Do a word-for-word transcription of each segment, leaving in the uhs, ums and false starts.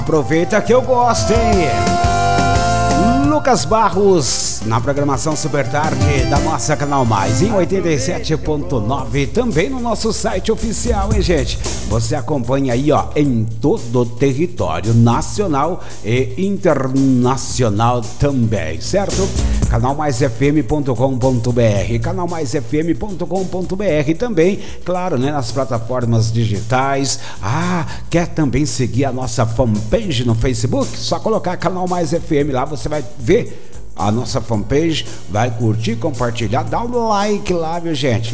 Aproveita que eu gosto, hein? Lucas Barros, na programação Super Tarde da nossa Canal Mais, em oitenta e sete ponto nove, também no nosso site oficial, hein, gente? Você acompanha aí, ó, em todo o território nacional e internacional também, certo? canal mais f m ponto com ponto b r, canal mais f m ponto com ponto b r também, claro, né, nas plataformas digitais. Ah, quer também seguir a nossa fanpage no Facebook? Só colocar Canal Mais F M lá, você vai ver a nossa fanpage, vai curtir, compartilhar, dá um like lá, viu, gente?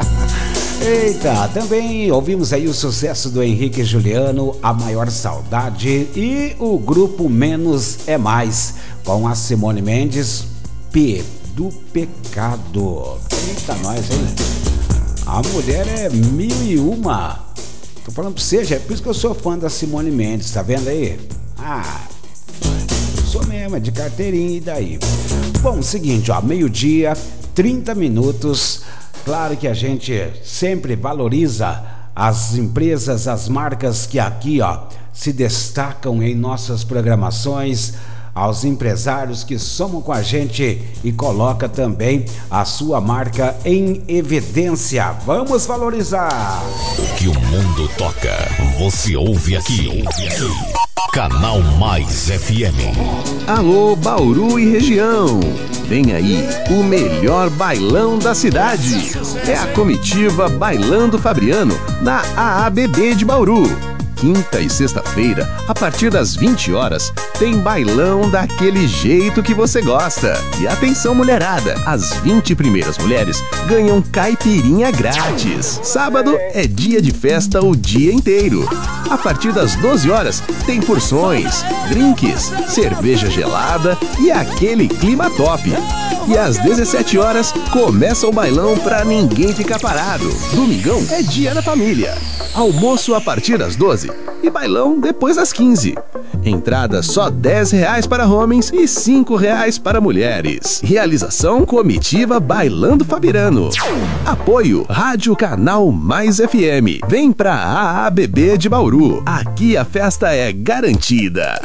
Eita, também ouvimos aí o sucesso do Henrique e Juliano, A Maior Saudade, e o grupo Menos é Mais, com a Simone Mendes, P do Pecado. Eita, nós, hein? A mulher é mil e uma. Tô falando pra você, já é por isso que eu sou fã da Simone Mendes, tá vendo aí? Ah, sou mesmo, é de carteirinha, e daí? Bom, seguinte, ó, meio-dia, trinta minutos. Claro que a gente sempre valoriza as empresas, as marcas que aqui, ó, se destacam em nossas programações, aos empresários que somam com a gente e coloca também a sua marca em evidência. Vamos valorizar! O que o mundo toca, você ouve aqui. Canal Mais F M. Alô, Bauru e região. Vem aí o melhor bailão da cidade. É a comitiva Bailando Fabriano, na A A B B de Bauru. Quinta e sexta-feira, a partir das vinte horas, tem bailão daquele jeito que você gosta. E atenção, mulherada, as vinte primeiras mulheres ganham caipirinha grátis. Sábado é dia de festa o dia inteiro. A partir das doze horas, tem porções, drinks, cerveja gelada e aquele clima top. E às dezessete horas, começa o bailão pra ninguém ficar parado. Domingão é dia da família. Almoço a partir das doze e bailão depois das quinze. Entrada só dez reais para homens e cinco reais para mulheres. Realização comitiva Bailando Fabriano. Apoio Rádio Canal Mais F M. Vem pra A A B B de Bauru. Aqui a festa é garantida.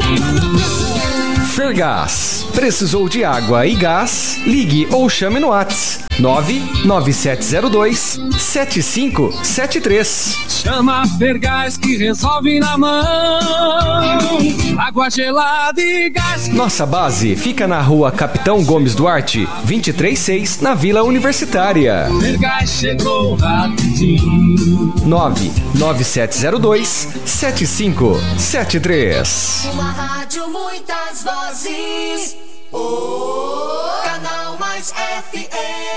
Fergás. Precisou de água e gás? Ligue ou chame no WhatsApp nove nove sete zero dois sete cinco sete três. Chama Fergás que resolve na mão. Água gelada e gás. Nossa base fica na rua Capitão Gomes Duarte, vinte e três seis, na Vila Universitária. Fergás chegou rapidinho. nove nove sete zero dois sete cinco sete três. Uma rádio, muitas vozes. Oh, Canal Mais F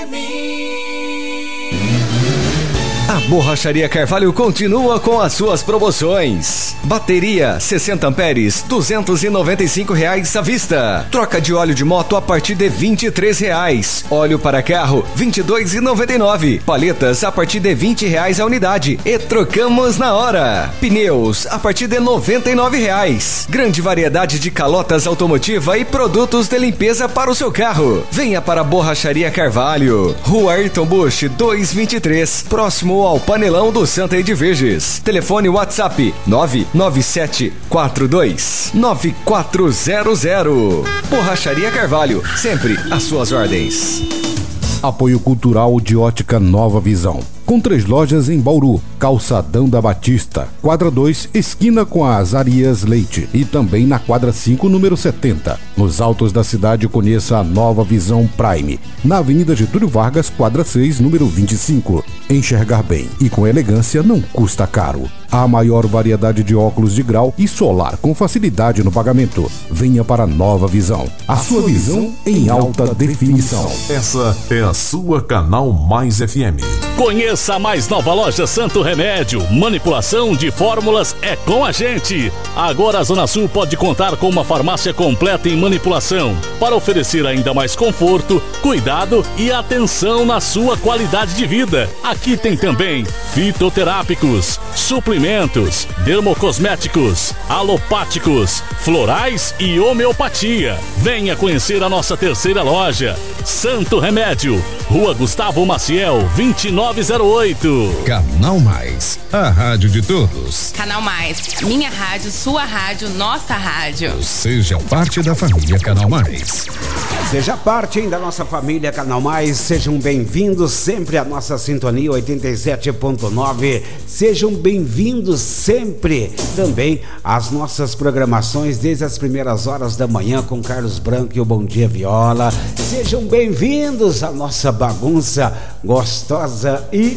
M. A Borracharia Carvalho continua com as suas promoções. Bateria sessenta amperes, duzentos e noventa e cinco reais à vista. Troca de óleo de moto a partir de vinte e três reais. Óleo para carro, vinte e dois e noventa e nove. Paletas a partir de vinte reais a unidade e trocamos na hora. Pneus a partir de noventa e nove reais. Grande variedade de calotas automotiva e produtos de limpeza para o seu carro. Venha para a Borracharia Carvalho, Rua Ayrton Busch duzentos e vinte e três, próximo ao Panelão do Santa Edviges. Telefone WhatsApp nove nove sete quatro dois nove quatro zero zero. Borracharia Carvalho, sempre às suas ordens. Apoio Cultural de Ótica Nova Visão. Com três lojas em Bauru, Calçadão da Batista, quadra dois, esquina com a Azarias Leite, e também na quadra cinco, número setenta. Nos altos da cidade, conheça a Nova Visão Prime, na Avenida Getúlio Vargas, quadra seis, número vinte e cinco. Enxergar bem e com elegância não custa caro. A maior variedade de óculos de grau e solar com facilidade no pagamento. Venha para a Nova Visão. A, a sua visão em alta definição. Essa é a sua Canal Mais F M. Conheça a mais nova loja Santo Remédio. Manipulação de fórmulas é com a gente. Agora a Zona Sul pode contar com uma farmácia completa em manipulação para oferecer ainda mais conforto, cuidado e atenção na sua qualidade de vida. Aqui tem também fitoterápicos, suplementos, dermocosméticos, alopáticos, florais e homeopatia. Venha conhecer a nossa terceira loja, Santo Remédio, Rua Gustavo Maciel, vinte e nove zero oito. Canal Mais. Mais, a rádio de todos. Canal Mais, minha rádio, sua rádio, nossa rádio. Seja parte da família Canal Mais. Seja parte hein, da nossa família Canal Mais, sejam bem-vindos sempre à nossa sintonia oitenta e sete ponto nove, sejam bem-vindos sempre também às nossas programações desde as primeiras horas da manhã com Carlos Branco e o Bom Dia Viola, sejam bem-vindos à nossa bagunça gostosa e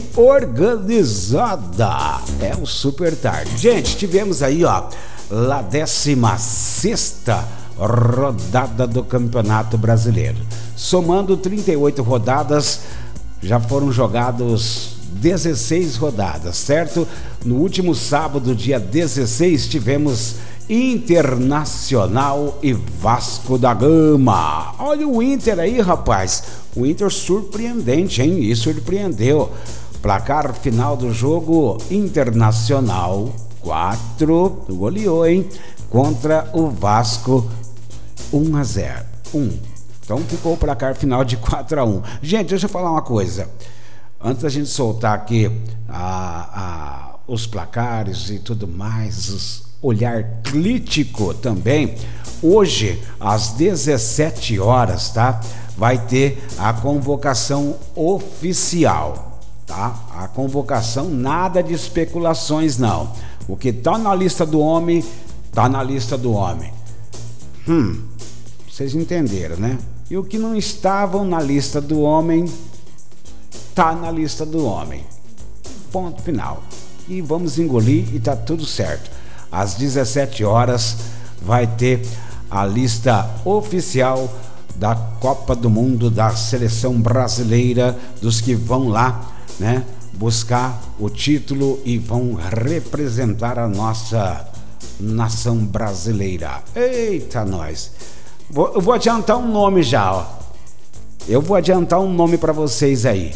organizada, é o Super Tarde. Gente, tivemos aí ó, a décima sexta rodada do Campeonato Brasileiro. Somando trinta e oito rodadas, já foram jogados dezesseis rodadas, certo? No último sábado, dia dezesseis, tivemos Internacional e Vasco da Gama. Olha o Inter aí, rapaz. O Inter surpreendente, hein? E surpreendeu. Placar final do jogo: Internacional quatro, goleou, hein? Contra o Vasco um a zero. um. Então ficou o placar final de quatro a um. Gente, deixa eu falar uma coisa. Antes da gente soltar aqui a, a, os placares e tudo mais, os olhar crítico também, hoje às dezessete horas, tá? Vai ter a convocação oficial, tá? A convocação, nada de especulações não. O que tá na lista do homem, tá na lista do homem. Hum, vocês entenderam, né? E o que não estavam na lista do homem, tá na lista do homem. Ponto final. E vamos engolir e tá tudo certo. Às dezessete horas vai ter a lista oficial da Copa do Mundo da seleção brasileira, dos que vão lá, né, buscar o título e vão representar a nossa nação brasileira. Eita, nós. Vou, eu vou adiantar um nome já, ó. Eu vou adiantar um nome para vocês aí.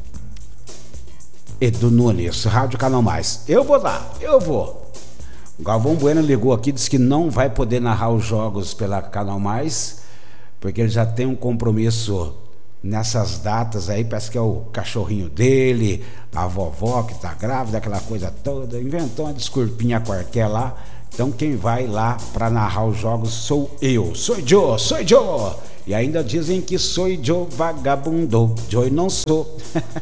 Edu Nunes, Rádio Canal Mais. Eu vou lá, eu vou. O Galvão Bueno ligou aqui, disse que não vai poder narrar os jogos pela Canal Mais, porque ele já tem um compromisso nessas datas aí, parece que é o cachorrinho dele, a vovó que tá grávida, aquela coisa toda, inventou uma desculpinha qualquer lá. Então quem vai lá para narrar os jogos sou eu, sou Joe, sou Joe. E ainda dizem que sou Joe vagabundo, Joe não sou.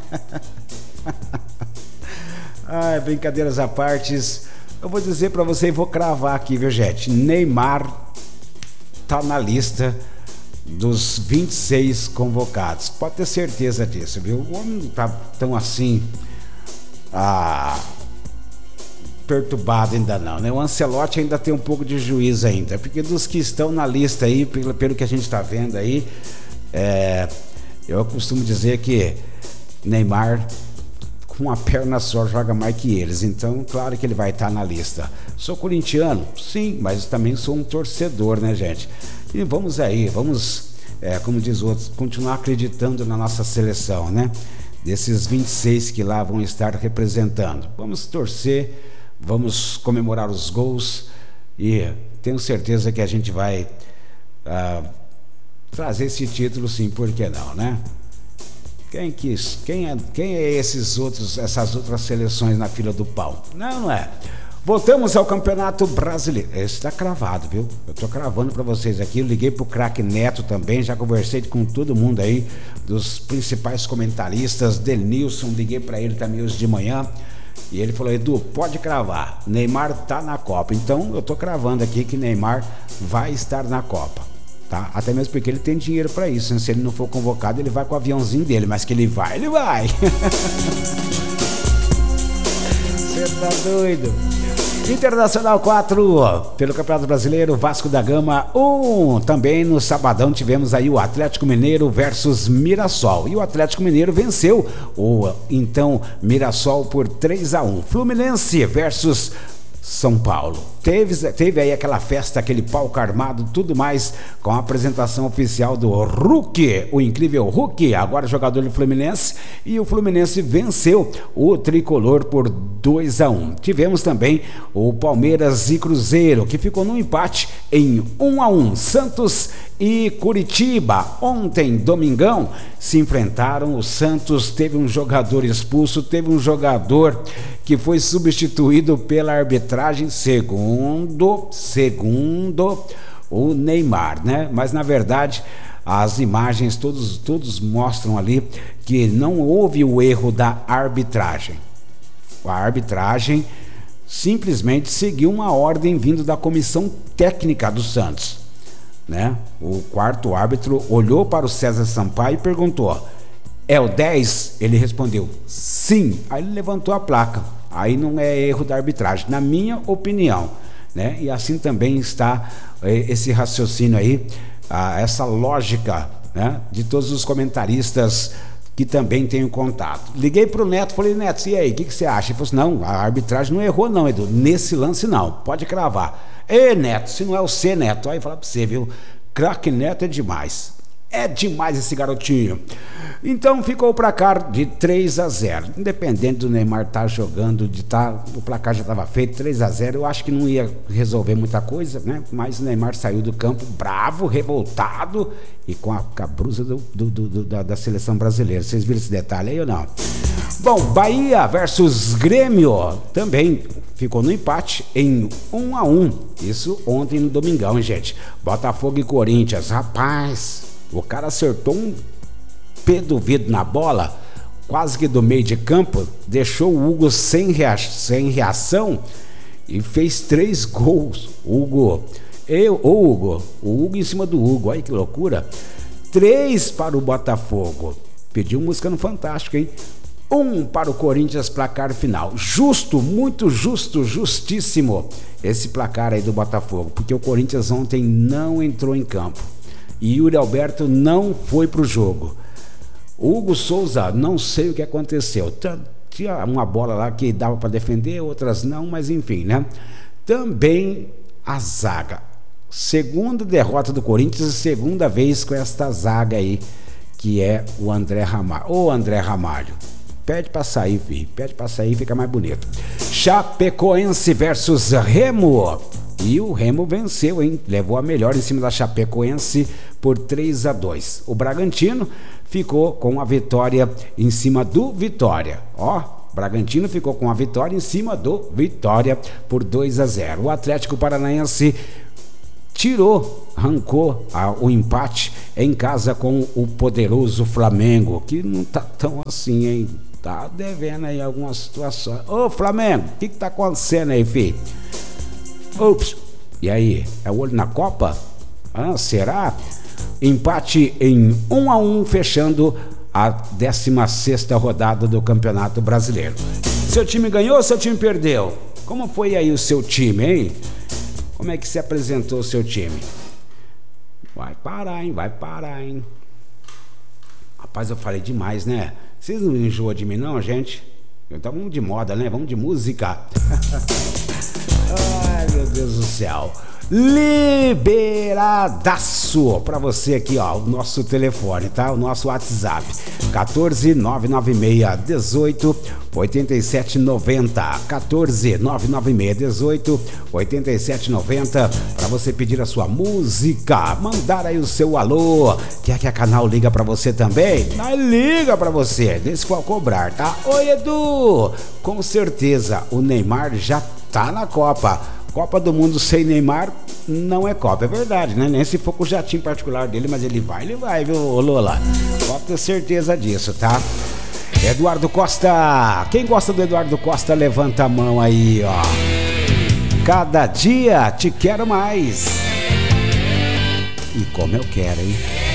Ai, brincadeiras à parte, eu vou dizer para você e vou cravar aqui, viu, gente? Neymar tá na lista dos vinte e seis convocados. Pode ter certeza disso, viu? O homem não tá tão assim ah, perturbado ainda não, né? O Ancelotti ainda tem um pouco de juízo ainda, porque dos que estão na lista aí, pelo, pelo que a gente tá vendo aí, é, eu costumo dizer que Neymar com uma perna só joga mais que eles, então claro que ele vai estar na lista. Sou corintiano? Sim, mas também sou um torcedor, né, gente? E vamos aí, vamos, é, como diz o outro, continuar acreditando na nossa seleção, né? Desses vinte e seis que lá vão estar representando. Vamos torcer, vamos comemorar os gols e tenho certeza que a gente vai ah, trazer esse título, sim, por que não, né? Quem quis? Quem é, quem é esses outros, essas outras seleções na fila do pau? Não, não é. Voltamos ao Campeonato Brasileiro. Esse tá cravado, viu? Eu tô cravando para vocês aqui. Eu liguei pro craque Neto também, já conversei com todo mundo aí, dos principais comentaristas, Denilson, liguei para ele também hoje de manhã. E ele falou: Edu, pode cravar, Neymar tá na Copa. Então eu tô cravando aqui que Neymar vai estar na Copa. Tá? Até mesmo porque ele tem dinheiro para isso, né? Se ele não for convocado, ele vai com o aviãozinho dele, mas que ele vai, ele vai. Você tá doido? Internacional quatro, pelo Campeonato Brasileiro, Vasco da Gama um. Também no sabadão tivemos aí o Atlético Mineiro versus Mirassol. E o Atlético Mineiro venceu o então Mirassol por três a um. Fluminense versus São Paulo. Teve, teve aí aquela festa, aquele palco armado, tudo mais, com a apresentação oficial do Hulk, o incrível Hulk, agora jogador do Fluminense, e o Fluminense venceu o tricolor por dois a um. Tivemos também o Palmeiras e Cruzeiro, que ficou num empate em um a um. Santos e Curitiba, ontem, domingão, se enfrentaram. O Santos teve um jogador expulso, teve um jogador que foi substituído pela arbitragem, segundo, segundo o Neymar, né? Mas, na verdade, as imagens todos, todos mostram ali que não houve o erro da arbitragem. A arbitragem simplesmente seguiu uma ordem vindo da comissão técnica do Santos, né? O quarto árbitro olhou para o César Sampaio e perguntou: é o dez? Ele respondeu sim. Aí ele levantou a placa. Aí não é erro da arbitragem, na minha opinião, né? E assim também está eh, esse raciocínio aí, ah, essa lógica, né, de todos os comentaristas que também tenho contato. Liguei pro Neto, falei: Neto, e aí, o que, que você acha? Ele falou assim: não, a arbitragem não errou não, Edu, nesse lance não, pode cravar. Ê, Neto, se não é o C, Neto, aí fala pra você, viu, craque Neto é demais, é demais esse garotinho. Então ficou o placar de três a zero, independente do Neymar estar tá jogando, de tá, o placar já estava feito, três a zero, eu acho que não ia resolver muita coisa, né? Mas o Neymar saiu do campo bravo, revoltado e com a cabruza do, do, do, da, da seleção brasileira. Vocês viram esse detalhe aí ou não? Bom, Bahia versus Grêmio também ficou no empate em um a um, isso ontem no domingão, hein, gente? Botafogo e Corinthians, rapaz, o cara acertou um pé do vidro na bola, quase que do meio de campo, deixou o Hugo sem, rea- sem reação e fez três gols. Hugo, eu, o Hugo, o Hugo em cima do Hugo, olha que loucura. Três para o Botafogo, pediu música no Fantástico, hein? Um para o Corinthians, placar final. Justo, muito justo, justíssimo esse placar aí do Botafogo, porque o Corinthians ontem não entrou em campo e Yuri Alberto não foi pro jogo. Hugo Souza, não sei o que aconteceu. Tinha uma bola lá que dava para defender, outras não, mas enfim, né? Também a zaga. Segunda derrota do Corinthians, segunda vez com esta zaga aí, que é o André Ramalho. Ô André Ramalho, pede pra sair, filho. Pede pra sair, fica mais bonito. Chapecoense versus Remo. E o Remo venceu, hein? Levou a melhor em cima da Chapecoense por três a dois. O Bragantino ficou com a vitória em cima do Vitória. Ó, Bragantino ficou com a vitória em cima do Vitória por dois a zero. O Atlético Paranaense tirou, arrancou a, o empate em casa com o poderoso Flamengo, que não tá tão assim, hein? Tá devendo aí algumas situações. Ô Flamengo, o que que tá acontecendo aí, filho? Ups, e aí, é o olho na Copa? Ah, será? Empate em um a um, fechando a décima sexta rodada do Campeonato Brasileiro. Seu time ganhou ou seu time perdeu? Como foi aí o seu time, hein? Como é que se apresentou o seu time? Vai parar, hein? Vai parar, hein? Rapaz, eu falei demais, né? Vocês não enjoam de mim não, gente? Então vamos de moda, né? Vamos de música. Ai, meu Deus do céu. Liberadaço pra você aqui, ó, o nosso telefone, tá? O nosso WhatsApp, quatorze nove nove seis dezoito oitenta e sete noventa, quatorze nove nove seis dezoito oitenta e sete noventa, pra você pedir a sua música, mandar aí o seu alô. Quer que a Canal liga pra você também? Mas liga pra você, deixa for cobrar, tá? Oi, Edu, com certeza o Neymar já tá na Copa. Copa do Mundo sem Neymar não é Copa, é verdade, né? Nem se for com o jatinho particular dele, mas ele vai, ele vai, viu, Lola? Pode ter certeza disso, tá? Eduardo Costa, quem gosta do Eduardo Costa, levanta a mão aí, ó. Cada dia te quero mais. E como eu quero, hein?